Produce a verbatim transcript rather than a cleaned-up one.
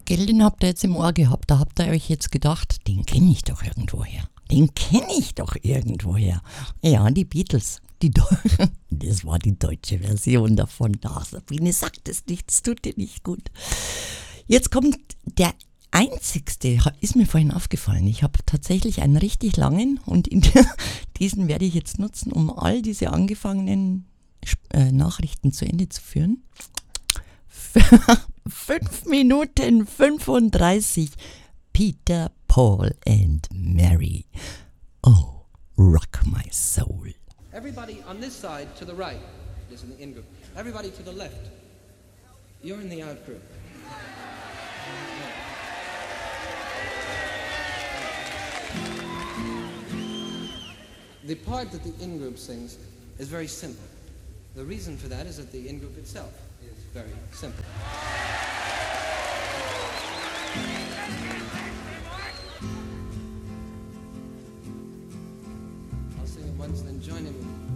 Gell, den habt ihr jetzt im Ohr gehabt. Da habt ihr euch jetzt gedacht, den kenne ich doch irgendwoher. Den kenne ich doch irgendwoher. Ja, die Beatles. Die Do- das war die deutsche Version davon. Da, Sabine sagt es nicht, es tut dir nicht gut. Jetzt kommt der einzigste, ist mir vorhin aufgefallen. Ich habe tatsächlich einen richtig langen und in diesen werde ich jetzt nutzen, um all diese angefangenen äh, Nachrichten zu Ende zu führen. fünf Minuten fünfunddreißig. Peter, Paul and Mary. Oh, rock my soul. Everybody on this side to the right is in the in group. Everybody to the left, you're in the out group. The part that the in group sings is very simple. The reason for that is that the in group itself is very simple. I'll sing it once, then join in with me.